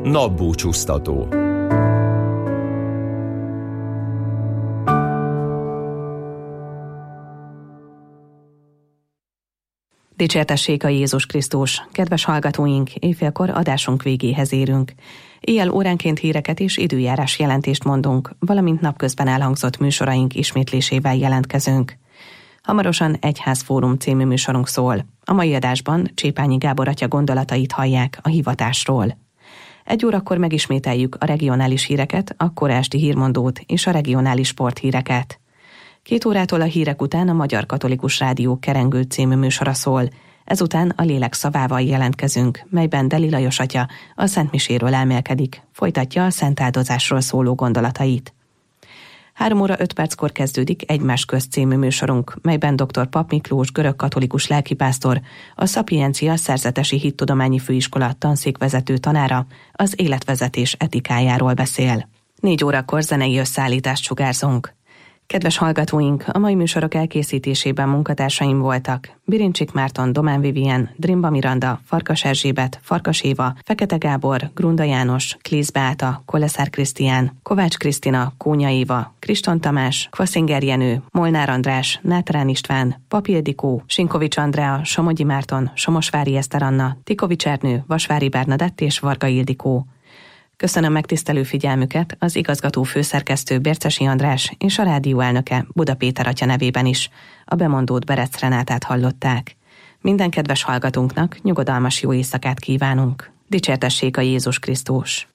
Napbúcsúztató. Dicsértessék a Jézus Krisztus! Kedves hallgatóink, éjfélkor adásunk végéhez érünk. Éjjel óránként híreket és időjárás jelentést mondunk, valamint napközben elhangzott műsoraink ismétlésével jelentkezünk. Hamarosan Egyházfórum című műsorunk szól. A mai adásban Csépányi Gábor atya gondolatait hallják a hivatásról. 1 órakor megismételjük a regionális híreket, a kora esti hírmondót és a regionális sporthíreket. 2 órától a hírek után a Magyar Katolikus Rádió Kerengő című műsora szól. Ezután a Lélek szavával jelentkezünk, melyben Deli Lajos atya a Szentmiséről elmélkedik, folytatja a Szent Áldozásról szóló gondolatait. 3 óra 5 perckor kezdődik Egymás közt című műsorunk, melyben dr. Pap Miklós görögkatolikus lelkipásztor, a Szapiencia Szerzetesi Hittudományi Főiskola tanszékvezető tanára az életvezetés etikájáról beszél. 4 órakor zenei összeállítást sugárzunk. Kedves hallgatóink, a mai műsorok elkészítésében munkatársaim voltak: Birincsik Márton, Domán Vivien, Drimba Miranda, Farkas Erzsébet, Farkas Éva, Fekete Gábor, Grunda János, Klész Beáta, Koleszár Krisztián, Kovács Krisztina, Kónya Éva, Kriston Tamás, Kvaszinger Jenő, Molnár András, Nátrán István, Papi Ildikó, Sinkovics Andrea, Somogyi Márton, Somosvári Eszter Anna, Tikovics Ernő, Vasvári Bernadett és Varga Ildikó. Köszönöm megtisztelő figyelmüket az igazgató főszerkesztő Bércesi András és a rádió elnöke Buda Péter atya nevében is. A bemondót Berec Renátát hallották. Minden kedves hallgatónknak nyugodalmas jó éjszakát kívánunk. Dicsértessék a Jézus Krisztus!